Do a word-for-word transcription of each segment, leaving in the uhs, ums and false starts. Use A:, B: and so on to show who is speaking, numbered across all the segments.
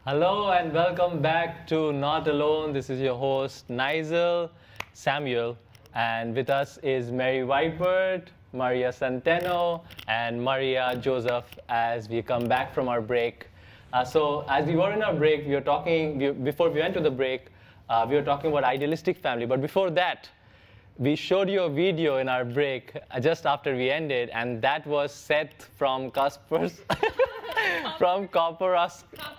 A: Hello and welcome back to Not Alone. This is your host Nigel Samuel, and with us is Mary Whitebird, Maria Centeno, and Maria Joseph as we come back from our break. Uh, so, as we were in our break, we were talking we, before we went to the break. Uh, we were talking about idealistic family, but before that, we showed you a video in our break uh, just after we ended, and that was Seth from Cuspers, from Copperos,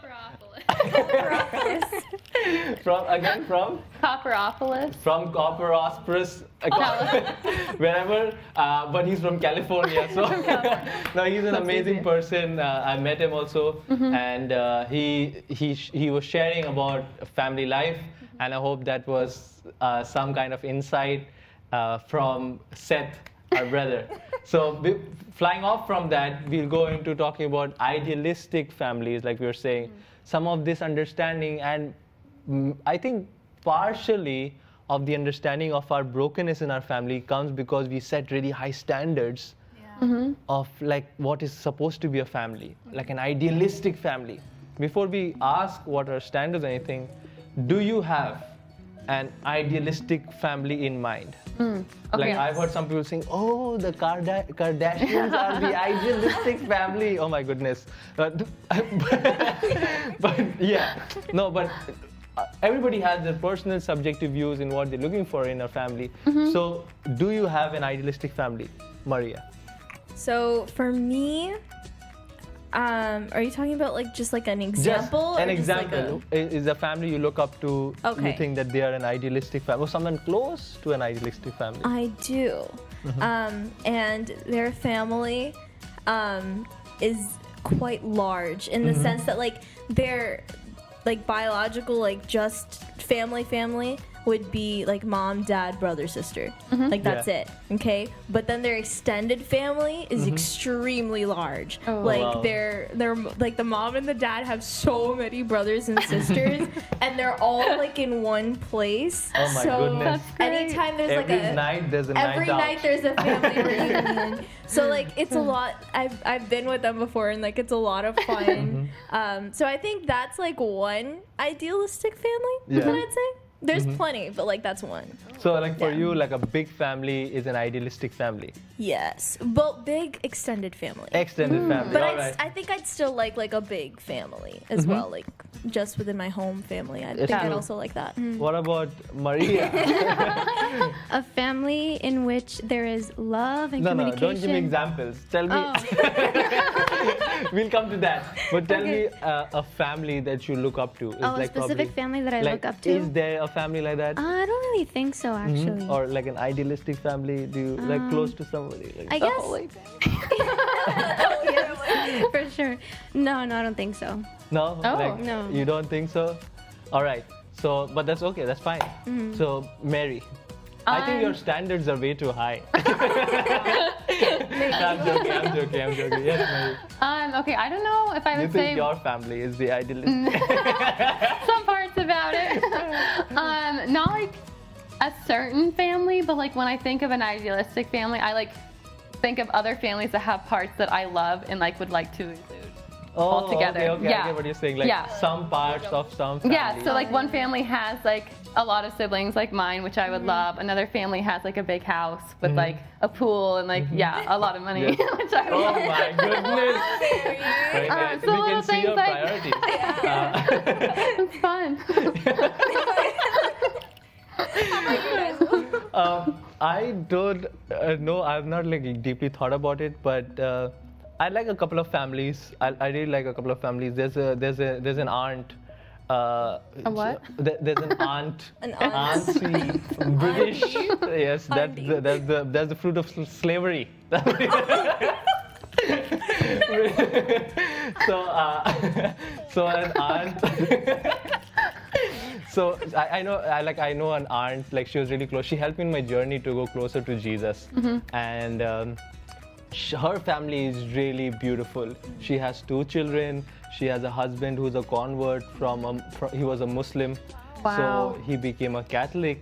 B: Copperopolis.
A: from again from
B: Copperopolis.
A: from Copperospris, uh, wherever, uh, but he's from California. So no, he's an
B: That's
A: amazing
B: easy.
A: person. Uh, I met him also, and uh, he he sh- he was sharing about family life, and I hope that was uh, some kind of insight uh, from Seth, our brother. So we, flying off from that, we'll go into talking about idealistic families, like we were saying, some of this understanding, and mm, I think partially of the understanding of our brokenness in our family comes because we set really high standards of like what is supposed to be a family, like an idealistic family. Before we ask what are standards or anything, do you have an idealistic family in mind? Like
B: Okay.
A: I've heard some people saying, "Oh, the Karda- Kardashians are the idealistic family." Oh my goodness! But, but yeah, no, but uh, everybody has their personal subjective views in what they're looking for in a family. So, do you have an idealistic family, Maria?
C: So for me, um, are you talking about like just like an example?
A: Just an
C: or just like
A: example I- is a family you look up to. You
C: Okay.
A: think that they are an idealistic family, or someone close to an idealistic family.
C: a- I do,
A: Mm-hmm.
C: um, and their family um, is quite large in the
A: Mm-hmm.
C: sense that like their like biological like just family family would be like mom, dad, brother, sister. Like that's
A: Yeah.
C: it. Okay. But then their extended family is extremely large.
B: Oh.
C: Like
A: Wow.
C: they're they're like the mom and the dad have so many brothers and sisters and they're all like in one place.
A: Oh my
C: so
A: goodness.
B: That's great.
C: anytime there's
A: Every
C: like a
A: night there's a
C: every
A: night out.
C: night there's a family reunion. So like it's a lot. I've I've been with them before and like it's a lot of fun. um, so I think that's like one idealistic family
A: Yeah.
C: that I'd say. There's plenty, but like that's one.
A: So, like for
C: Yeah.
A: you, like a big family is an idealistic family.
C: Yes, but big extended family.
A: Extended family.
C: But
A: All
C: I'd,
A: right.
C: I think I'd still like like a big family as well, like just within my home family. I
A: It's
C: think I'd
A: true.
C: also like that.
A: What about Maria?
B: A family in which there is love and
A: no, no,
B: communication.
A: don't give me examples. Tell me.
B: Oh.
A: We'll come to that. But tell
B: Okay.
A: me uh, a family that you look up to. Is
B: Oh, a
A: like
B: specific
A: probably-
B: family that I
A: like,
B: look up to?
A: Is there a family like that?
B: I don't really think so, actually.
A: Or like an idealistic family? Do you like close to somebody? Like,
B: I guess.
A: Oh, wait.
B: For sure. No, no, I don't think so.
A: No?
B: Oh,
A: like,
B: no.
A: You don't think so? All right. So, but that's okay. That's fine.
B: Mm-hmm.
A: So, Mary, I think your
B: Um,
A: standards are way too high. I'm joking. I'm joking. I'm joking. Yes, Mary.
D: Um, okay, I don't know if I
A: You
D: would
A: think
D: say
A: your family is the idealistic?
D: some parts about it. um, not like a certain family, but like when I think of an idealistic family, I like think of other families that have parts that I love and like would like to include.
A: Oh,
D: Altogether.
A: okay, okay. I
D: Yeah.
A: get what you're saying. Like
D: Yeah.
A: some parts of some family.
D: Yeah, so like one family has like a lot of siblings like mine, which I would
A: Mm-hmm.
D: love. Another family has like a big house with like a pool and like yeah, a lot of money,
A: Mm-hmm. Yes.
D: which I would
A: Oh
D: love.
A: my goodness. Very
D: Uh,
A: nice.
D: so
A: We can
D: little
A: see
D: things
A: your
D: like-
A: priorities. Uh,
D: It's fun.
A: um, I don't uh, know. I've not like deeply thought about it, but uh, I like a couple of families. I, I really like a couple of families. There's a there's a there's an aunt. Uh,
D: A what?
A: th- There's an aunt.
C: An aunt.
A: Auntie, British. Yes, that's
C: Auntie.
A: the, that's the that's the fruit of sl- slavery. so uh, so an aunt. So I, I know, I like, I know an aunt. Like she was really close. She helped me in my journey to go closer to Jesus, and um, sh- her family is really beautiful. She has two children. She has a husband who's a convert from, a, fro he was a Muslim,
D: Wow.
A: so he became a Catholic.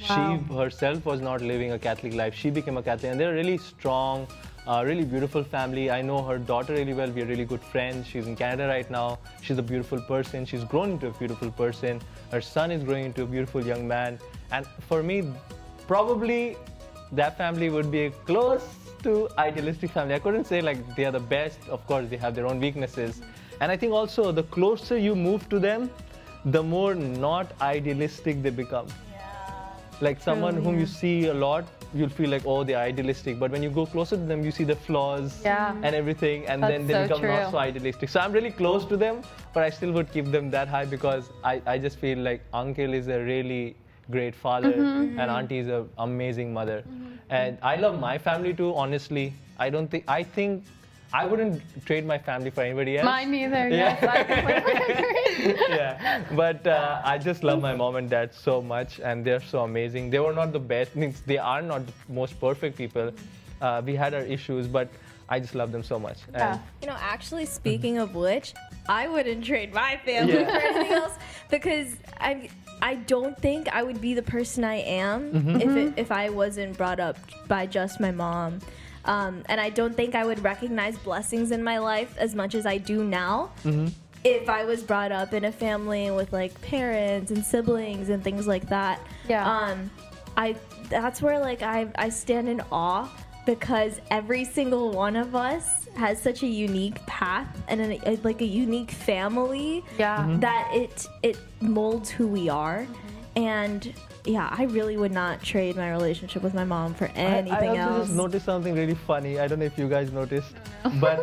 D: Wow.
A: She herself was not living a Catholic life. She became a Catholic, and they're really strong, uh, really beautiful family. I know her daughter really well. We're really good friends. She's in Canada right now. She's a beautiful person. She's grown into a beautiful person. Her son is growing into a beautiful young man. And for me, probably that family would be a close to idealistic family. I couldn't say like they are the best. Of course, they have their own weaknesses. And I think also the closer you move to them, the more not idealistic they become. Like someone
D: True,
A: whom
D: yeah.
A: you see a lot, you'll feel like, oh, they're idealistic. But when you go closer to them, you see the flaws
D: Yeah.
A: and everything, and
D: That's
A: then they
D: so
A: become not
D: true.
A: so idealistic. So I'm really close to them, but I still would keep them that high because I, I just feel like uncle is a really great father
D: Mm-hmm.
A: and auntie is an amazing mother. And I love my family too, honestly. I don't think, I think I wouldn't trade my family for anybody else.
D: Mine neither.
A: Yeah.
D: Yes, I completely agree.
A: Yeah, but uh, I just love my mom and dad so much, and they're so amazing. They were not the best, means they are not the most perfect people. Uh, we had our issues, but I just love them so much.
D: Yeah.
A: And
C: You know, actually, speaking of which, I wouldn't trade my family
A: Yeah.
C: for anything else because I I don't think I would be the person I am
A: Mm-hmm.
C: if it, if I wasn't brought up by just my mom. Um, and I don't think I would recognize blessings in my life as much as I do now
A: Mm-hmm.
C: if I was brought up in a family with like parents and siblings and things like that.
D: Yeah.
C: Um, I that's where like I I stand in awe because every single one of us has such a unique path and an, a, like a unique family
D: Yeah.
A: Mm-hmm.
C: that it it molds who we are. And yeah, I really would not trade my relationship with my mom for
A: I,
C: anything
A: I also
C: else.
A: just noticed something really funny. I don't know if you guys noticed, but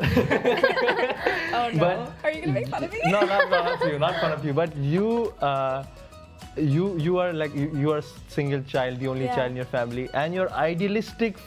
C: Oh no!
A: but-
C: Are you gonna make fun of me?
A: no, not fun of you, not fun of you, but you, uh, you, you are like you, you are a single child, the only
C: Yeah.
A: child in your family, and your idealistic